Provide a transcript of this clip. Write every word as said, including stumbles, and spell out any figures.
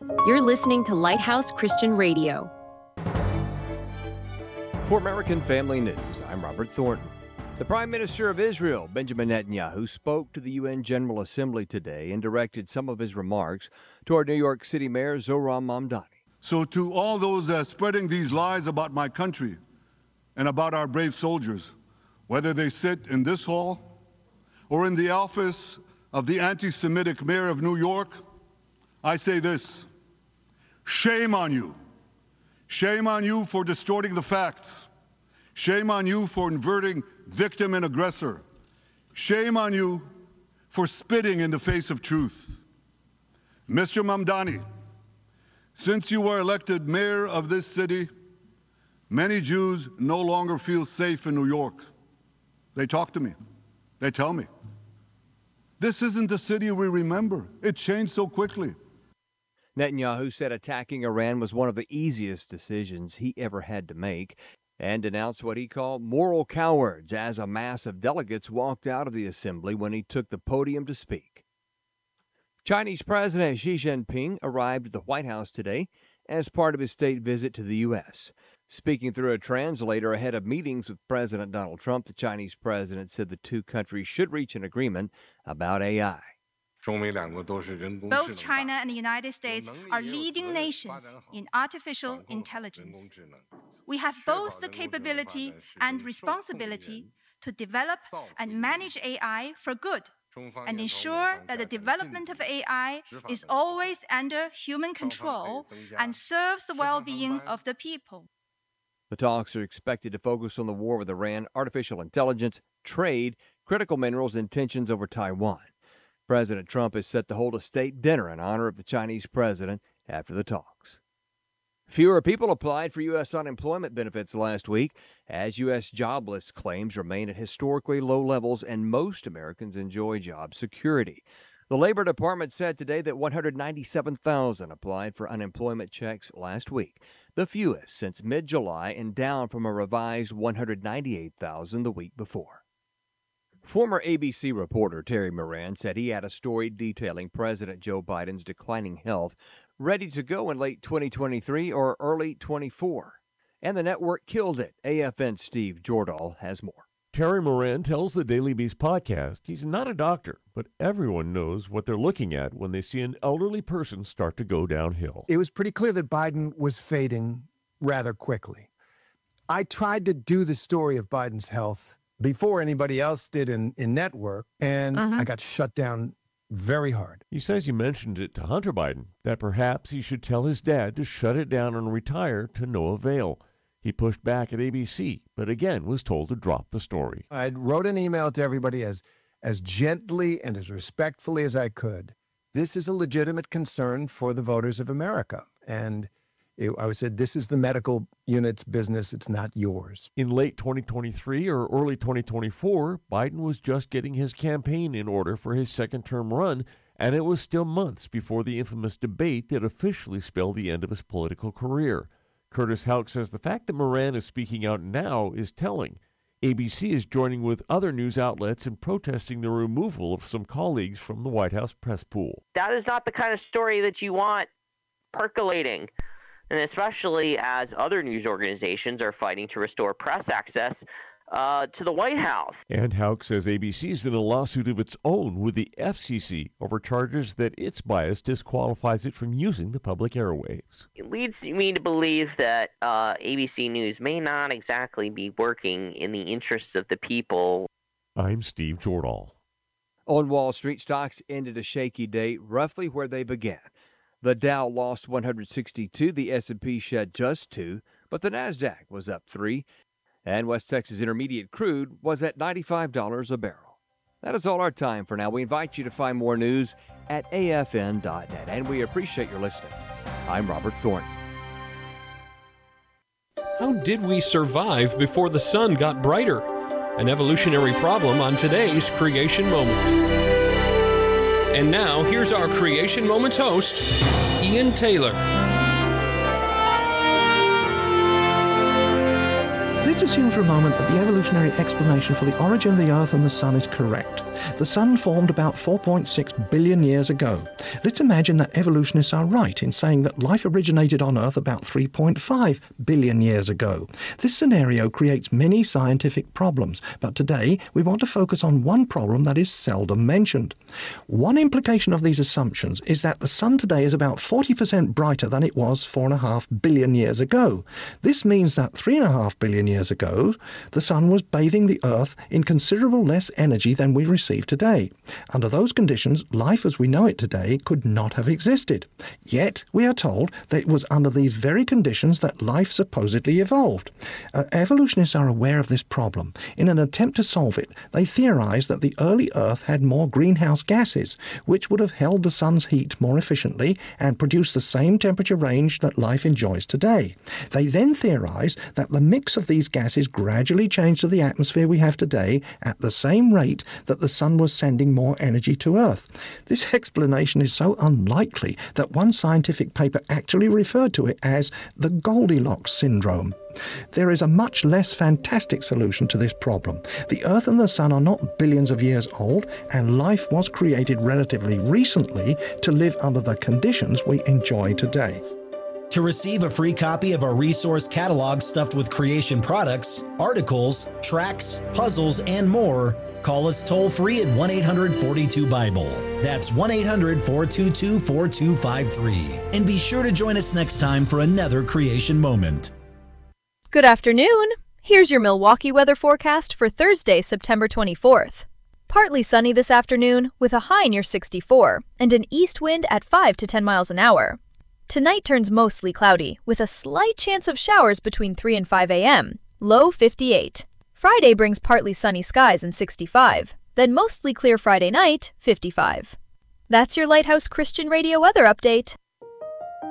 You're listening to Lighthouse Christian Radio. For American Family News, I'm Robert Thornton. The Prime Minister of Israel, Benjamin Netanyahu, spoke to the U N General Assembly today and directed some of his remarks toward New York City Mayor Zohran Mamdani. So to all those uh, spreading these lies about my country and about our brave soldiers, whether they sit in this hall or in the office of the anti-Semitic mayor of New York, I say this: shame on you. Shame on you for distorting the facts. Shame on you for inverting victim and aggressor. Shame on you for spitting in the face of truth. Mister Mamdani, since you were elected mayor of this city, many Jews no longer feel safe in New York. They talk to me. They tell me. This isn't the city we remember. It changed so quickly. Netanyahu said attacking Iran was one of the easiest decisions he ever had to make, and denounced what he called moral cowards as a mass of delegates walked out of the assembly when he took the podium to speak. Chinese President Xi Jinping arrived at the White House today as part of his state visit to the U S. Speaking through a translator ahead of meetings with President Donald Trump, the Chinese president said the two countries should reach an agreement about A I. Both China and the United States are leading nations in artificial intelligence. We have both the capability and responsibility to develop and manage A I for good and ensure that the development of A I is always under human control and serves the well-being of the people. The talks are expected to focus on the war with Iran, artificial intelligence, trade, critical minerals, and tensions over Taiwan. President Trump is set to hold a state dinner in honor of the Chinese president after the talks. Fewer people applied for U S unemployment benefits last week as U S jobless claims remain at historically low levels and most Americans enjoy job security. The Labor Department said today that one hundred ninety-seven thousand applied for unemployment checks last week, the fewest since mid-July and down from a revised one hundred ninety-eight thousand the week before. Former A B C reporter Terry Moran said he had a story detailing President Joe Biden's declining health ready to go in late twenty twenty-three or early twenty-four. And the network killed it. A F N's Steve Jordahl has more. Terry Moran tells the Daily Beast podcast he's not a doctor, but everyone knows what they're looking at when they see an elderly person start to go downhill. It was pretty clear that Biden was fading rather quickly. I tried to do the story of Biden's health before anybody else did in, in network, and uh-huh. I got shut down very hard. He says you mentioned it to Hunter Biden, that perhaps he should tell his dad to shut it down and retire, to no avail. He pushed back at A B C, but again was told to drop the story. I wrote an email to everybody as, as gently and as respectfully as I could. This is a legitimate concern for the voters of America, and it, I said, this is the medical unit's business. It's not yours. In late twenty twenty-three or early twenty twenty-four, Biden was just getting his campaign in order for his second-term run, and it was still months before the infamous debate that officially spelled the end of his political career. Curtis Houck says the fact that Moran is speaking out now is telling. A B C is joining with other news outlets in protesting the removal of some colleagues from the White House press pool. That is not the kind of story that you want percolating. And especially as other news organizations are fighting to restore press access uh, to the White House. And Houck says A B C is in a lawsuit of its own with the F C C over charges that its bias disqualifies it from using the public airwaves. It leads me to believe that uh, A B C News may not exactly be working in the interests of the people. I'm Steve Jordahl. On Wall Street, stocks ended a shaky day roughly where they began. The Dow lost one hundred sixty-two, the S and P shed just two, but the NASDAQ was up three, and West Texas Intermediate crude was at ninety-five dollars a barrel. That is all our time for now. We invite you to find more news at A F N dot net, and we appreciate your listening. I'm Robert Thornton. How did we survive before the sun got brighter? An evolutionary problem on today's Creation Moment. And now, here's our Creation Moments host, Ian Taylor. Let's assume for a moment that the evolutionary explanation for the origin of the Earth and the Sun is correct. The sun formed about four point six billion years ago. Let's imagine that evolutionists are right in saying that life originated on Earth about three point five billion years ago. This scenario creates many scientific problems, but today we want to focus on one problem that is seldom mentioned. One implication of these assumptions is that the sun today is about forty percent brighter than it was four point five billion years ago. This means that three point five billion years ago, the sun was bathing the Earth in considerable less energy than we receive today. Under those conditions, life as we know it today could not have existed. Yet, we are told that it was under these very conditions that life supposedly evolved. Uh, evolutionists are aware of this problem. In an attempt to solve it, they theorize that the early Earth had more greenhouse gases, which would have held the sun's heat more efficiently and produced the same temperature range that life enjoys today. They then theorize that the mix of these gases gradually changed to the atmosphere we have today at the same rate that the sun was sending more energy to Earth. This explanation is so unlikely that one scientific paper actually referred to it as the Goldilocks syndrome. There is a much less fantastic solution to this problem. The Earth and the Sun are not billions of years old, and life was created relatively recently to live under the conditions we enjoy today. To receive a free copy of our resource catalog stuffed with creation products, articles, tracks, puzzles, and more, call us toll-free at one eight hundred four two Bible. That's one eight hundred four two two four two five three. And be sure to join us next time for another creation moment. Good afternoon. Here's your Milwaukee weather forecast for Thursday, September twenty-fourth. Partly sunny this afternoon with a high near sixty-four and an east wind at five to ten miles an hour. Tonight turns mostly cloudy with a slight chance of showers between three and five a.m., low fifty-eight. Friday brings partly sunny skies and sixty-five, then mostly clear Friday night, fifty-five. That's your Lighthouse Christian Radio weather update.